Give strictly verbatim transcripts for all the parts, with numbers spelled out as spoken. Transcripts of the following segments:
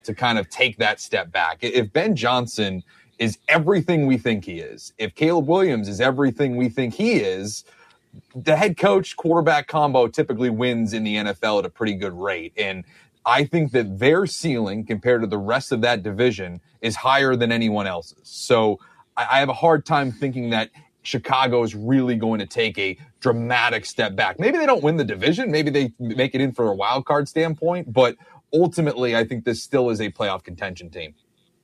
to kind of take that step back. If Ben Johnson is everything we think he is, if Caleb Williams is everything we think he is, the head coach quarterback combo typically wins in the N F L at a pretty good rate. And I think that their ceiling compared to the rest of that division is higher than anyone else's. So I have a hard time thinking that Chicago is really going to take a dramatic step back. Maybe they don't win the division. Maybe they make it in for a wild card standpoint. But ultimately, I think this still is a playoff contention team.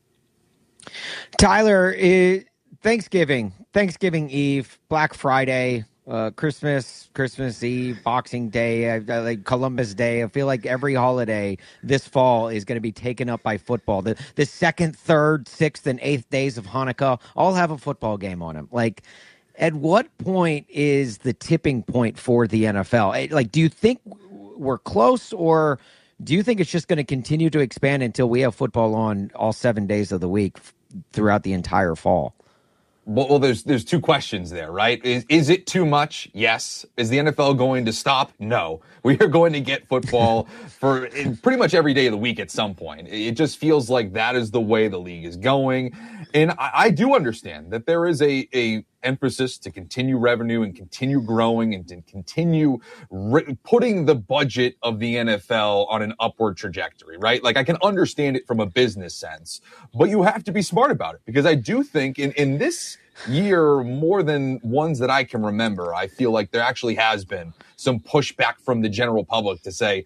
Tyler, uh, Thanksgiving, Thanksgiving Eve, Black Friday, uh, Christmas, Christmas Eve, Boxing Day, uh, like Columbus Day. I feel like every holiday this fall is going to be taken up by football. The the second, third, sixth, and eighth days of Hanukkah all have a football game on them. Like, at what point is the tipping point for the N F L? Like, do you think we're close, or do you think it's just going to continue to expand until we have football on all seven days of the week throughout the entire fall? Well, well, there's there's two questions there, right? Is, is it too much? Yes. Is the N F L going to stop? No. We are going to get football for in pretty much every day of the week at some point. It just feels like that is the way the league is going. And I, I do understand that there is a, a emphasis to continue revenue and continue growing and to continue re- putting the budget of the N F L on an upward trajectory, right? Like, I can understand it from a business sense, but you have to be smart about it, because I do think in, in this year, more than ones that I can remember, I feel like there actually has been some pushback from the general public to say,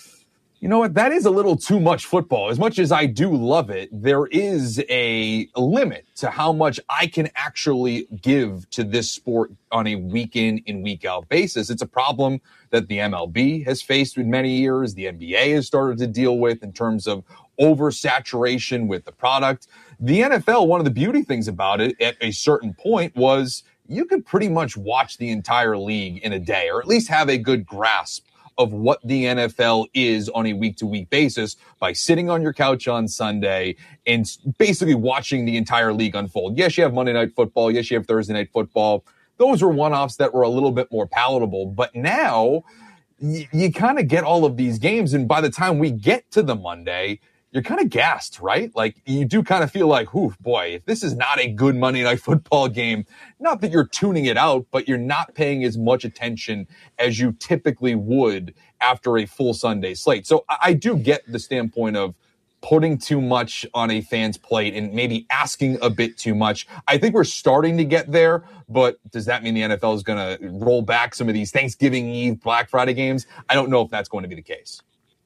you know what, that is a little too much football. As much as I do love it, there is a limit to how much I can actually give to this sport on a week in and week out basis. It's a problem that the M L B has faced in many years. The N B A has started to deal with in terms of oversaturation with the product. The N F L, one of the beauty things about it at a certain point was you could pretty much watch the entire league in a day, or at least have a good grasp of what the N F L is on a week-to-week basis by sitting on your couch on Sunday and basically watching the entire league unfold. Yes, you have Monday Night Football. Yes, you have Thursday Night Football. Those were one-offs that were a little bit more palatable. But now y- you kind of get all of these games, and by the time we get to the Monday, you're kind of gassed, right? Like, you do kind of feel like, whew, boy, if this is not a good Monday Night Football game, not that you're tuning it out, but you're not paying as much attention as you typically would after a full Sunday slate. So I do get the standpoint of putting too much on a fan's plate and maybe asking a bit too much. I think we're starting to get there, but does that mean the N F L is going to roll back some of these Thanksgiving Eve, Black Friday games? I don't know if that's going to be the case.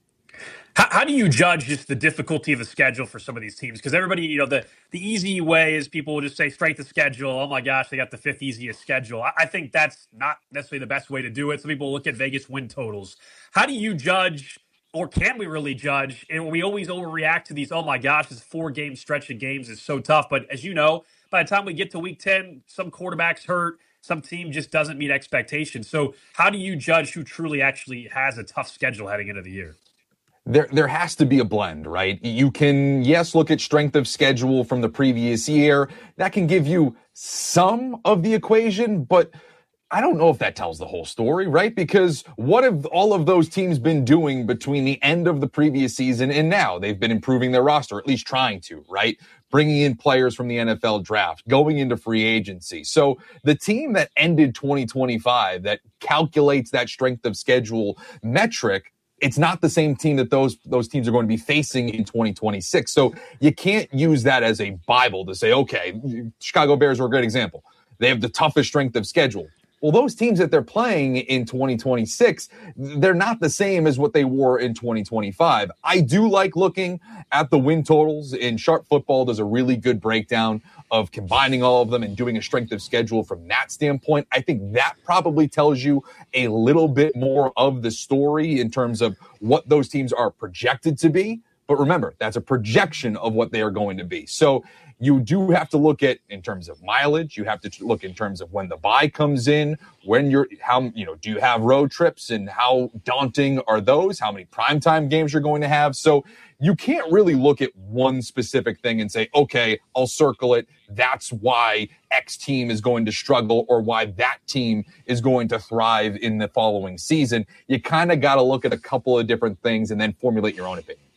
How, how do you judge just the difficulty of the schedule for some of these teams? Because everybody, you know, the, the easy way is people will just say strength of schedule. Oh, my gosh, they got the fifth easiest schedule. I, I think that's not necessarily the best way to do it. Some people look at Vegas win totals. How do you judge, or can we really judge? And we always overreact to these, oh, my gosh, this four-game stretch of games is so tough. But as you know, by the time we get to week ten, some quarterbacks hurt. Some team just doesn't meet expectations. So how do you judge who truly actually has a tough schedule heading into the year? There, there has to be a blend, right? You can, yes, look at strength of schedule from the previous year. That can give you some of the equation, but I don't know if that tells the whole story, right? Because what have all of those teams been doing between the end of the previous season and now? They've been improving their roster, at least trying to, right? Bringing in players from the N F L draft, going into free agency. So the team that ended twenty twenty-five, that calculates that strength of schedule metric, it's not the same team that those those teams are going to be facing in twenty twenty-six. So you can't use that as a Bible to say, okay, Chicago Bears are a great example. They have the toughest strength of schedule. Well, those teams that they're playing in twenty twenty-six, they're not the same as what they were in twenty twenty-five. I do like looking at the win totals, and Sharp Football does a really good breakdown of combining all of them and doing a strength of schedule from that standpoint. I think that probably tells you a little bit more of the story in terms of what those teams are projected to be. But remember, that's a projection of what they are going to be. So you do have to look at in terms of mileage. You have to look in terms of when the bye comes in, when you're, how, you know, do you have road trips and how daunting are those? How many primetime games you're going to have? So you can't really look at one specific thing and say, okay, I'll circle it. That's why X team is going to struggle or why that team is going to thrive in the following season. You kind of got to look at a couple of different things and then formulate your own opinion.